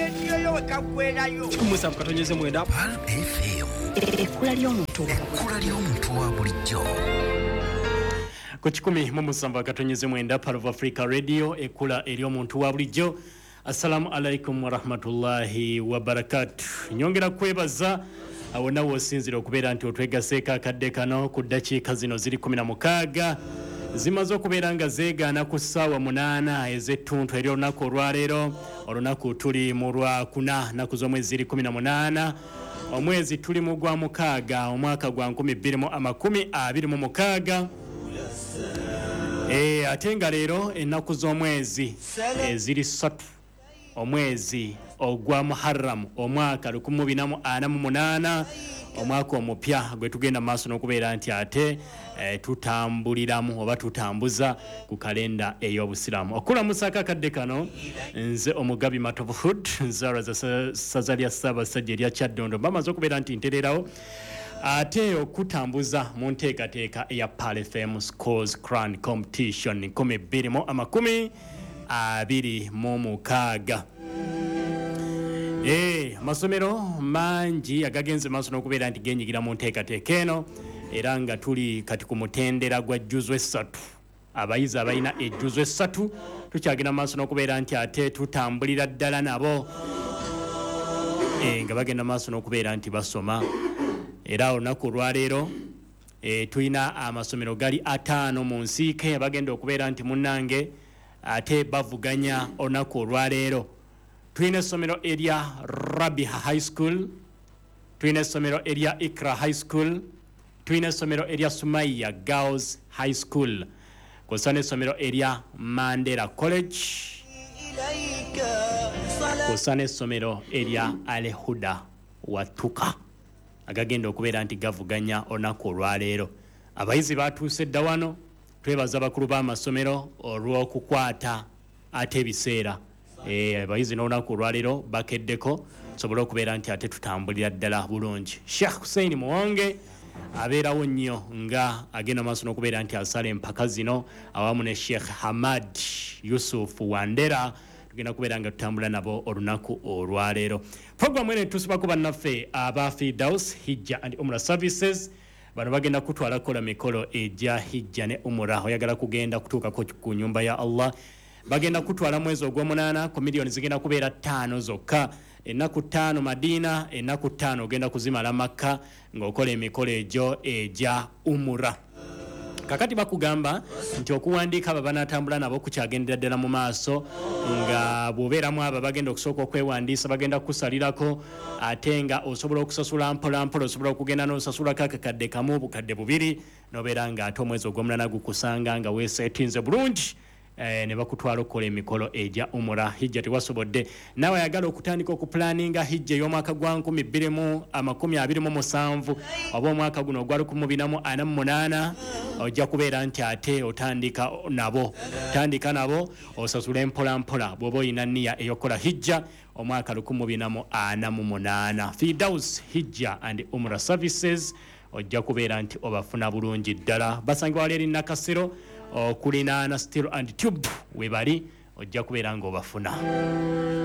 rediyo we kakwerayo. Musa mkatonyeze mwenda. Pal FM. Ekkula ly'omuntu wa bulijjo. Ku 10 katonyeze mwenda Pal of Africa Radio ekkula ery'omuntu wa bulijjo. Assalamu alaikum wa rahmatullahi wa barakatuh. Nyongera kwebaza awona wosinzira okubeera nti otwegaseeka akadde kano ku ddakiika zino ziri 16 zimaze okubeera nga zeegaana ku ssaawa 8 ez'ettuntu ery'olunaku olwaleero. Olunaku tuli mu Lwakuna, nnaku z'omwezi ziri 18, omwezi tuli mu gwa 6 omwaka gwa 2026. Ate nga leero ennaku z'omwezi ziri 3 omwezi ogwa Muharram omwaka 2048, omwaka omupya gwe tugenda maaso n'okubeera nti ate tutambuliramu oba tutambuza ku kalenda ey'Obusiraamu. Okulamusako akadde kano nze omugabi Matobuhood nzaalwa za ssaza lya Ssaabasajja erya Kyaddondo, bamaze okubeera nti ntererawo ate okutambuza mu nteekateeka eya Pal FM Scores Crown Competition 2026. Amasomero mangi agagenze maaso n'okubeera nti genyigira mu nteekateeka eno, era nga tuli kati ku mutendera gwa jjuzo 3. Abayizi abalina ejjuzo 3 tukyagenda maaso n'okubeera nti ate tutambulira ddala nabo nga bagenda maaso n'okubeera nti basoma. Era olunaku olwaleero tulina amasomero gali 5 mu nsiike bagenda okubeera nti munnange ate bavuganya olunaku olwaleero. Tulina essomero erya Rabiha High School, tulina essomero erya Ikra High School, tulina essomero erya Sumaya Girls High School, kw'ossa n'essomero erya Mandela College, kw'ossa n'essomero erya Al Huda Watuka agagenda okubeera nti gavuganya olunaku olwaleero. Abayizi batuuse dda wano, twebaza bakulu b'amasomero olw'okukwata ate ebiseera. Abayizi n'olunaku olwaleero bakeddeko sobole okubeera nti ate tutambulira ddala bulungi. Sheikh Hussein Muwonge abeerawo nnyo nga agenda maaso n'okubeera nti asala empaka zino awamu ne Sheikh Hamad Yusuf Wandera tugenda kubeera nga tutambula nabo olunaku olwaleero. Programu eno tusibako bannaffe aba Firdaus Hijja and Umrah Services. Bano bagenda kutwala kola mikolo ejja hijja ne umrah, oyagala kugenda kutuuka ku nyumba ya Allah. Bagenda kutwala mwezi ogw'omunaana ku milioni zigenda kubeera 5 zokka. Ennaku 5 Madina, ennaku 5 ogenda kuzimala Makka ng'okola emikolo egyo ejja umrah. Kakati bakugamba nti okuwandiika abo banatambula nabo kukyagendera ddala mu maaso, nga bw'obeeramu abo bagenda okusooka okwewandiisa bagenda kusalirako, ate nga osobola okusasula mpola mpola, osobola okugenda n'osasulako akakadde kamu bukadde 2 n'obeera nga ate omwezi ogw'omunaana gukusanga nga weeseetinze bulungi. Ne bakutwala okukola emikolo ejja umrah. Hijja tewasobodde naawe ayagala okutandika okupulaninga hijja ey'omwaka gwa 2027 oba omwaka guno ogwa 2048, ojja kubeera nti ate otandika nabo osasula mpola mpola bw'oba olina nniya ey'okukola hijja omwaka 2048. Firdaus Hijja and Umrah Services ojja kubeera nti obafuna bulungi ddala. Basangibwa wali eri Nakasero okulinaana Steel and Tube we bali, ojja kubeera ng'obafuna.